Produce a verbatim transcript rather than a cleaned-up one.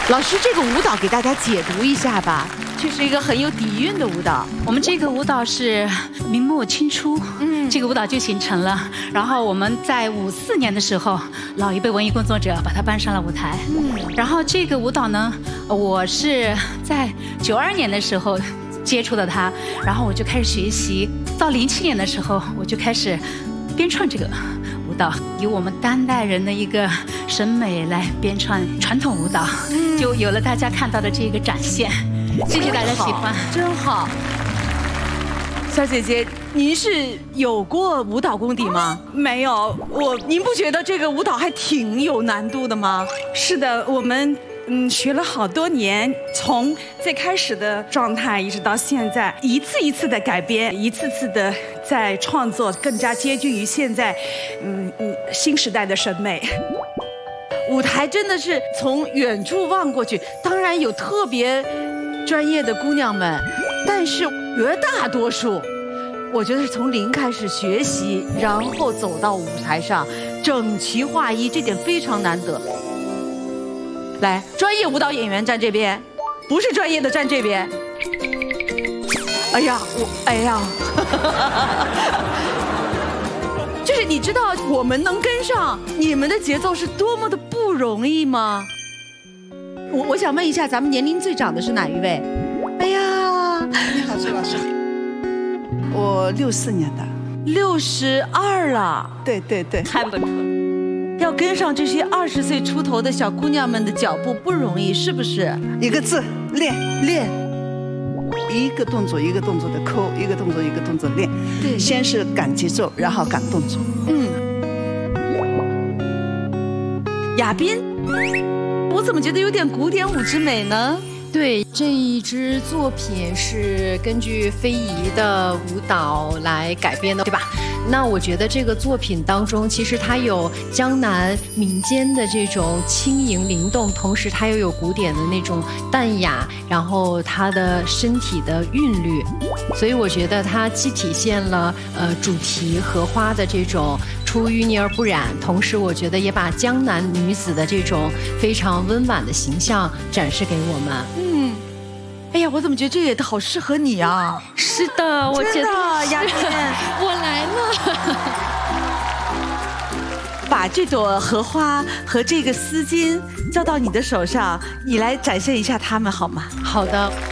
老师，这个舞蹈给大家解读一下吧，这是一个很有底蕴的舞蹈。 我们这个舞蹈是明末清初，嗯，这个舞蹈就形成了。然后我们在五四年的时候，老一辈文艺工作者把它搬上了舞台。嗯，然后这个舞蹈呢，我是在九二年的时候接触的它，然后我就开始学习。到零七年的时候，我就开始编创这个舞蹈，以我们当代人的一个审美来编创传统舞蹈，就有了大家看到的这个展现。谢谢大家喜欢， 真好。小姐姐，您是有过舞蹈功底吗？ 没有，我您不觉得这个舞蹈还挺有难度的吗？ 是的，我们嗯学了好多年，从最开始的状态一直到现在，一次一次的改编，一次次的在创作，更加接近于现在嗯嗯新时代的审美。 舞台真的是从远处望过去，当然有特别专业的姑娘们，但是绝大多数，我觉得是从零开始学习，然后走到舞台上，整齐划一，这点非常难得。来，专业舞蹈演员站这边，不是专业的站这边。哎呀，我，哎呀。就是你知道我们能跟上你们的节奏是多么的不容易吗？我我想问一下，咱们年龄最长的是哪一位？哎呀， 你好，周老师。我六四年的， 六十二了。 对对对， 看不出。 要跟上这些二十岁出头的小姑娘们的脚步不容易，是不是？ 一个字，练练。 一个动作一个动作的抠，一个动作一个动作练。 对， 先是赶节奏，然后赶动作。 嗯。亚斌，我怎么觉得有点古典舞之美呢？ 对，这一支作品是根据非遗的舞蹈来改编的，对吧？那我觉得这个作品当中，其实它有江南民间的这种轻盈灵动，同时它又有古典的那种淡雅，然后它的身体的韵律，所以我觉得它既体现了呃主题荷花的这种出淤泥而不染，同时我觉得也把江南女子的这种非常温婉的形象展示给我们。 嗯，哎呀，我怎么觉得这也好适合你啊？ 是的，我觉得亚斌， 我来了。 把这朵荷花和这个丝巾交到你的手上，你来展现一下它们好吗？ 好的。